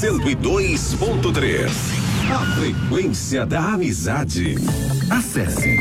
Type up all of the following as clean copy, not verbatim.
102.3. A frequência da amizade. Acesse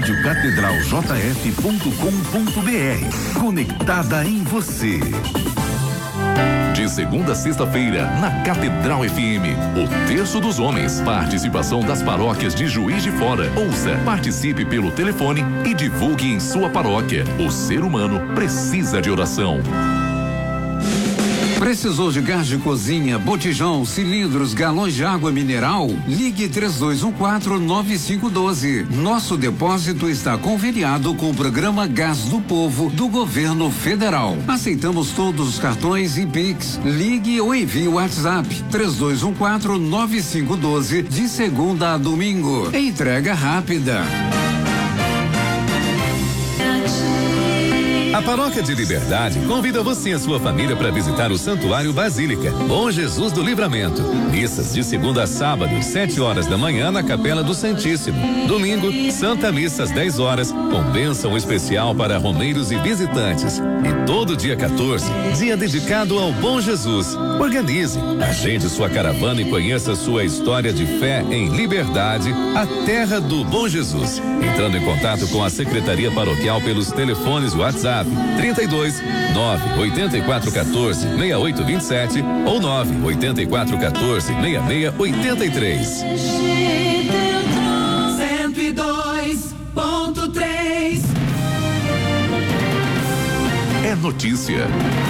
radiocatedraljf.com.br. Conectada em você. De segunda a sexta-feira, na Catedral FM, o Terço dos Homens. Participação das paróquias de Juiz de Fora. Ouça, participe pelo telefone e divulgue em sua paróquia. O ser humano precisa de oração. Precisou de gás de cozinha, botijão, cilindros, galões de água mineral? Ligue 3214-9512. Nosso depósito está conveniado com o programa Gás do Povo do Governo Federal. Aceitamos todos os cartões e Pix. Ligue ou envie o WhatsApp 3214-9512 de segunda a domingo. Entrega rápida. A Paróquia de Liberdade convida você e a sua família para visitar o Santuário Basílica Bom Jesus do Livramento. Missas de segunda a sábado, 7 horas da manhã na Capela do Santíssimo. Domingo, Santa Missa às 10 horas, com bênção especial para romeiros e visitantes. E todo dia 14, dia dedicado ao Bom Jesus. Organize, agende sua caravana e conheça sua história de fé em Liberdade, a terra do Bom Jesus. Entrando em contato com a Secretaria Paroquial pelos telefones WhatsApp 32 98414 6827 ou 98414 6683. 102.3 É notícia.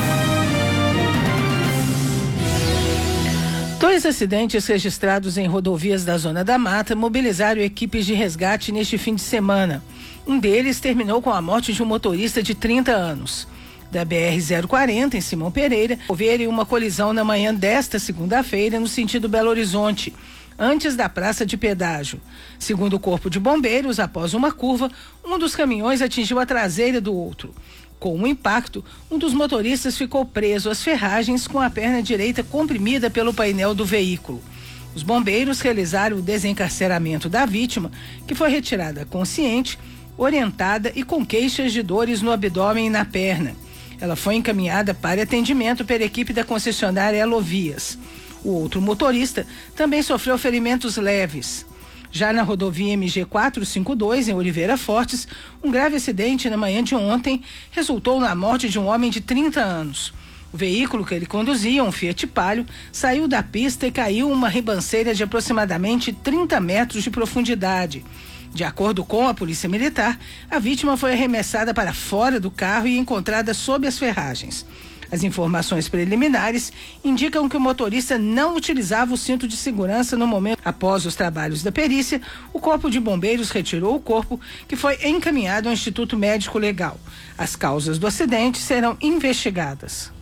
2 acidentes registrados em rodovias da Zona da Mata mobilizaram equipes de resgate neste fim de semana. Um deles terminou com a morte de um motorista de 30 anos. Da BR-040, em Simão Pereira, houve uma colisão na manhã desta segunda-feira no sentido Belo Horizonte, antes da praça de pedágio. Segundo o Corpo de Bombeiros, após uma curva, um dos caminhões atingiu a traseira do outro. Com o impacto, um dos motoristas ficou preso às ferragens com a perna direita comprimida pelo painel do veículo. Os bombeiros realizaram o desencarceramento da vítima, que foi retirada consciente, orientada e com queixas de dores no abdômen e na perna. Ela foi encaminhada para atendimento pela equipe da concessionária Elovias. O outro motorista também sofreu ferimentos leves. Já na rodovia MG 452, em Oliveira Fortes, um grave acidente na manhã de ontem resultou na morte de um homem de 30 anos. O veículo que ele conduzia, um Fiat Palio, saiu da pista e caiu uma ribanceira de aproximadamente 30 metros de profundidade. De acordo com a Polícia Militar, a vítima foi arremessada para fora do carro e encontrada sob as ferragens. As informações preliminares indicam que o motorista não utilizava o cinto de segurança no momento. Após os trabalhos da perícia, o Corpo de Bombeiros retirou o corpo, que foi encaminhado ao Instituto Médico Legal. As causas do acidente serão investigadas.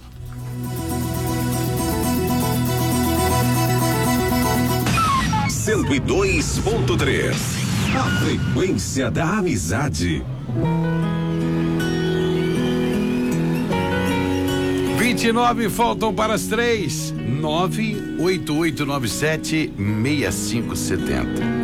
– 102.3. A frequência da amizade. 29 faltam para as 3. 98897-6570.